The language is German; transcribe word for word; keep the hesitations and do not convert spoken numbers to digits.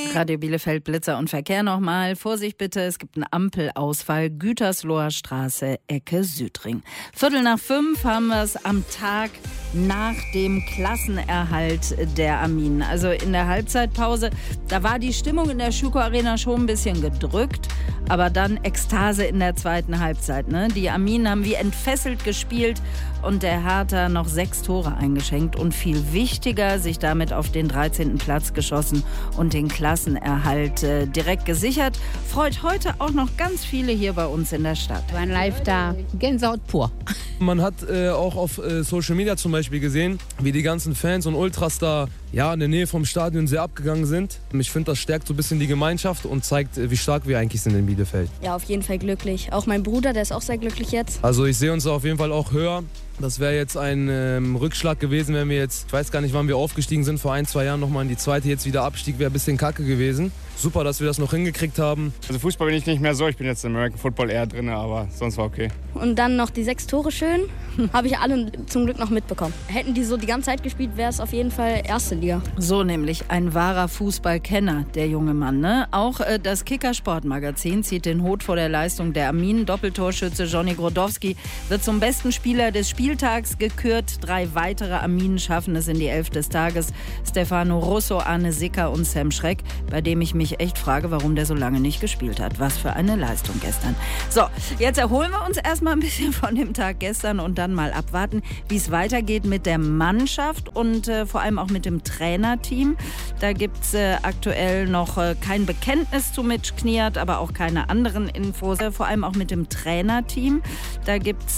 Radio Bielefeld, Blitzer und Verkehr nochmal. Vorsicht bitte, es gibt einen Ampelausfall. Gütersloher Straße, Ecke Südring. Viertel nach fünf haben wir es am Tag nach dem Klassenerhalt der Arminen. Also in der Halbzeitpause, da war die Stimmung in der Schüko Arena schon ein bisschen gedrückt, aber dann Ekstase in der zweiten Halbzeit. Ne? Die Arminen haben wie entfesselt gespielt und der Hertha noch sechs Tore eingeschenkt und viel wichtiger, sich damit auf den dreizehnten Platz geschossen und den Klassenerhalt äh, direkt gesichert. Freut heute auch noch ganz viele hier bei uns in der Stadt. Wir waren live da, Gänsehaut pur. Man hat äh, auch auf äh, Social Media zum Beispiel gesehen, wie die ganzen Fans und Ultras da ja, in der Nähe vom Stadion sehr abgegangen sind. Ich finde, das stärkt so ein bisschen die Gemeinschaft und zeigt, wie stark wir eigentlich sind in Bielefeld. Ja, auf jeden Fall glücklich. Auch mein Bruder, der ist auch sehr glücklich jetzt. Also ich sehe uns auf jeden Fall auch höher. Das wäre jetzt ein ähm, Rückschlag gewesen, wenn wir jetzt, ich weiß gar nicht, wann wir aufgestiegen sind, vor ein, zwei Jahren nochmal in die zweite, jetzt wieder Abstieg, wäre ein bisschen kacke gewesen. Super, dass wir das noch hingekriegt haben. Also Fußball bin ich nicht mehr so, ich bin jetzt im American Football eher drin, aber sonst war okay. Und dann noch die sechs Tore schön, habe ich alle zum Glück noch mitbekommen. Hätten die so die ganze Zeit gespielt, wäre es auf jeden Fall erste Liga. So nämlich, ein wahrer Fußballkenner, der junge Mann. Ne? Auch äh, das Kicker-Sportmagazin zieht den Hut vor der Leistung der Arminen. Doppeltorschütze Johnny Grodowski wird zum besten Spieler des Spieltags gekürt. Drei weitere Arminen schaffen es in die Elf des Tages. Stefano Russo, Arne Sicker und Sam Schreck, bei dem ich mich echt frage, warum der so lange nicht gespielt hat. Was für eine Leistung gestern. So, jetzt erholen wir uns erstmal ein bisschen von dem Tag gestern und dann mal abwarten, wie es weitergeht mit der Mannschaft und äh, vor allem auch mit dem Trainerteam. Da gibt es äh, aktuell noch äh, kein Bekenntnis zu Mitch Kniat, aber auch keine anderen Infos. Äh, vor allem auch mit dem Trainerteam. Da gibt es